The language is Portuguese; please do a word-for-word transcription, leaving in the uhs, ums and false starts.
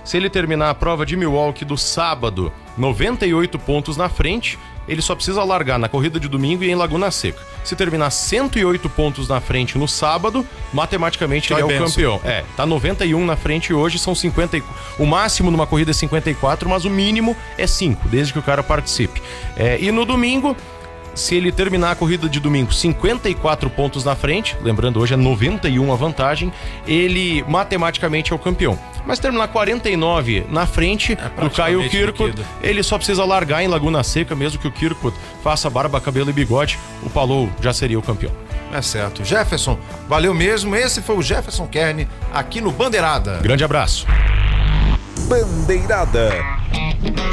Se ele terminar a prova de Milwaukee do sábado, noventa e oito pontos na frente, ele só precisa largar na corrida de domingo e em Laguna Seca. Se terminar cento e oito pontos na frente no sábado, matematicamente ele é o campeão. É, tá noventa e um na frente hoje, são cinquenta e... O máximo numa corrida é cinquenta e quatro, mas o mínimo é cinco, desde que o cara participe. É, e no domingo, se ele terminar a corrida de domingo cinquenta e quatro pontos na frente, lembrando hoje é noventa e um a vantagem, ele matematicamente é o campeão. Mas terminar quarenta e nove na frente é do Kyle Kirkwood, ele só precisa largar em Laguna Seca, mesmo que o Kirkwood faça barba, cabelo e bigode, o Palou já seria o campeão. É certo. Jefferson, valeu mesmo. Esse foi o Jefferson Kern aqui no Bandeirada. Grande abraço. Bandeirada.